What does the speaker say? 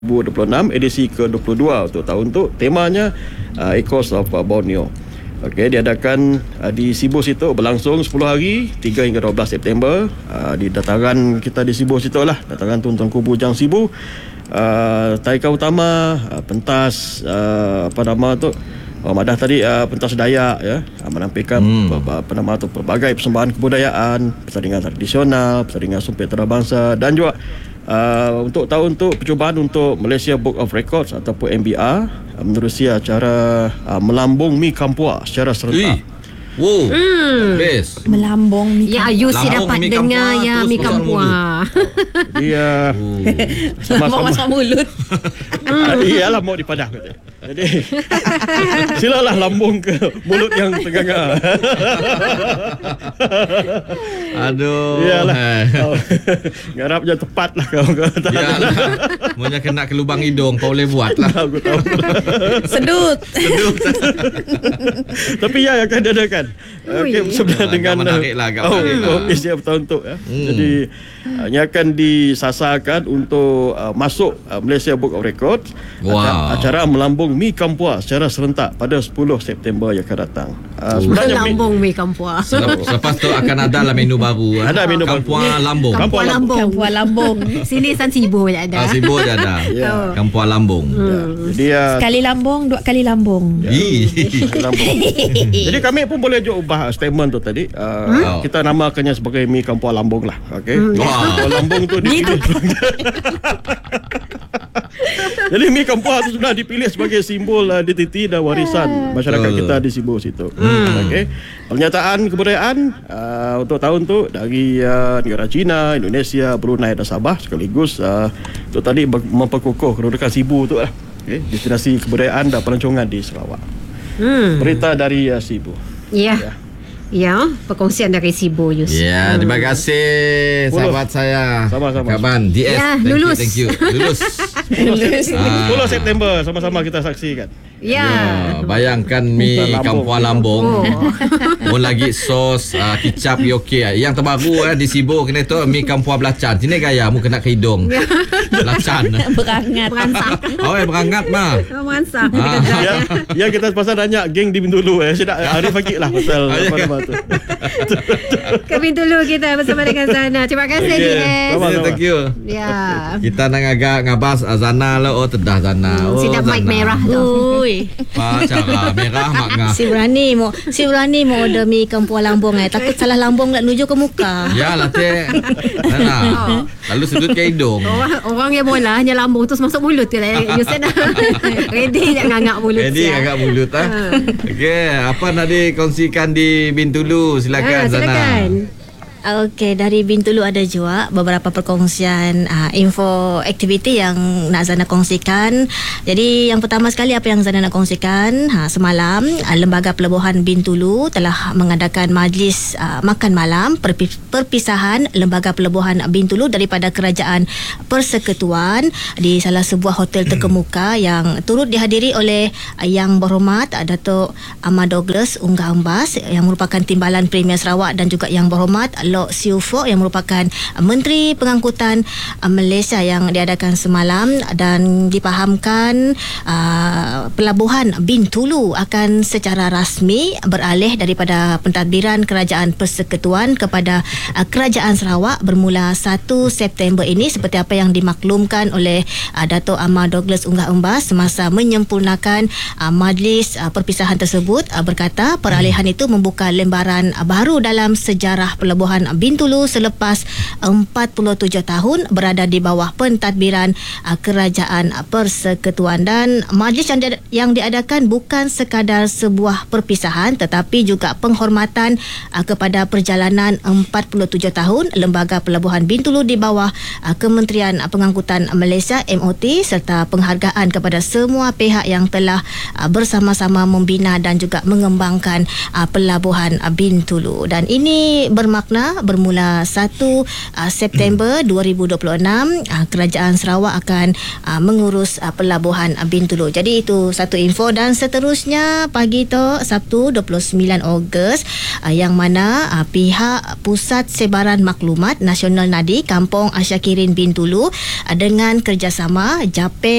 2026 edisi ke-22 untuk tahun tu. Temanya Echoes of Borneo. Okey, diadakan di Sibu Sitok, berlangsung 10 hari 3 hingga 12 September. Di dataran kita di Sibu Sitok lah, dataran Tuan Ku Bujang Sibu. Tarikan utama pentas Madah tadi pentas Dayak ya, menampilkan pelbagai persembahan kebudayaan, pertandingan tradisional, pertandingan sumpit antarabangsa, dan juga untuk tahun tu percubaan untuk Malaysia Book of Records ataupun MBR menerusi acara melambung Mi Kampua secara serentak. Wow, best. Melambung Mi Ya, you si dapat dengar ya Mi Kampua. Dia Lambung masuk mulut. Iyalah mau dipadah kata. Jadi silalah lambung ke mulut yang terganggar. Aduh. Iyalah. Garap je tepat lah kau kata. Iyalah. Maunya kena ke lubang hidung, kau boleh buat lah. Aku tahu. Sedut. Tapi ya akan diadakan. Okey, sebenarnya dengan menarik lah, agak menarik lah. Okey, bertahun tu ya. Jadi ini akan disasarkan untuk masuk Malaysia Book of Records. Wow. Acara melambung Mi Kampua secara serentak pada 10 September yang akan datang. Melambung Mi Kampua. Lepas tu akan ada lah menu baru. Ada menu baru. Kampua Lambung. Kampua Lambung. Kampua Lambung. Sini San Sibu je ada. Sibu je ada. Ya. Kampua Lambung. Jadi Sekali lambung, dua kali lambung. lambung. Jadi kami pun boleh juga ubah statement tu tadi. Kita namakannya sebagai Mi Kampua Lambung lah. Okey. Kampua Lambung tu dipilih. Jadi Mi Kampua tu sudah dipilih sebagai simbol identiti dan warisan masyarakat kita di Sibu situ. Okey. Pernyataan kebudayaan untuk tahun tu dari negara China, Indonesia, Brunei dan Sabah sekaligus tu tadi memperkukuh kedudukan Sibu tu lah. Okey, destinasi kebudayaan dan pelancongan di Sarawak. Berita dari Sibu. Ya, perkongsian dari Sibu Yus. Ya, terima kasih sahabat saya. Sama-sama. Kaban DS. Ya, lulus. Thank you. Lulus. 10 September sama-sama kita saksikan. Ya. Bayangkan Mi Kampua Lambung. Mau lagi sos kicap okey. Yang terbaru di Sibu kena tu Mi Kampua Belacan. Sini gaya mu kena ke hidung. Belacan. Berangat. Berangat mah. Meransak. Ya kita pasal nanya geng di Bintulu saya nak Arif lagi lah pasal apa tu. Kami dulu kita bersama dengan Zana. Terima kasih DS. Sama-sama. Thank you. Ya. Kita nak agak ngabas Zana lah. Oh tedah Zana. Sidap mic merah tu. Ui. Cara merah mak ngah. Si berani mau order Mi Kampua Lambung takut salah lambung nak nuju ke muka. Ya lah teh. Nana. Lalu sudut ke hidung. Orang yang bola hanya lambung terus masuk mulut tu lah. Yusen ready nak ngangak mulut. Jadi agak mulut Okey, apa nak dikongsikan di Bintulu? Silakan Zana. Silakan. Okey, dari Bintulu ada juga beberapa perkongsian info aktiviti yang nak Zana kongsikan. Jadi yang pertama sekali apa yang Zana nak kongsikan, semalam Lembaga Pelebuhan Bintulu telah mengadakan majlis makan malam perpisahan Lembaga Pelebuhan Bintulu daripada Kerajaan Persekutuan di salah sebuah hotel terkemuka yang turut dihadiri oleh Yang Berhormat Datuk Ahmad Douglas Unggah Embas yang merupakan Timbalan Premier Sarawak, dan juga Yang Berhormat Lok Siu Fok yang merupakan Menteri Pengangkutan Malaysia yang diadakan semalam, dan dipahamkan Pelabuhan Bintulu akan secara rasmi beralih daripada pentadbiran Kerajaan Persekutuan kepada Kerajaan Sarawak bermula 1 September ini, seperti apa yang dimaklumkan oleh Datuk Ahmad Douglas Unggah Embas semasa menyempurnakan majlis perpisahan tersebut. Berkata peralihan itu membuka lembaran baru dalam sejarah pelabuhan Bintulu selepas 47 tahun berada di bawah pentadbiran Kerajaan Persekutuan, dan majlis yang diadakan bukan sekadar sebuah perpisahan tetapi juga penghormatan kepada perjalanan 47 tahun Lembaga Pelabuhan Bintulu di bawah Kementerian Pengangkutan Malaysia MOT, serta penghargaan kepada semua pihak yang telah bersama-sama membina dan juga mengembangkan pelabuhan Bintulu. Dan ini bermakna dah bermula 1 September 2026 Kerajaan Sarawak akan mengurus pelabuhan Bintulu. Jadi itu satu info, dan seterusnya pagi tu Sabtu 29 Ogos yang mana pihak Pusat Sebaran Maklumat Nasional Nadi Kampung Asyakirin Bintulu dengan kerjasama JAPE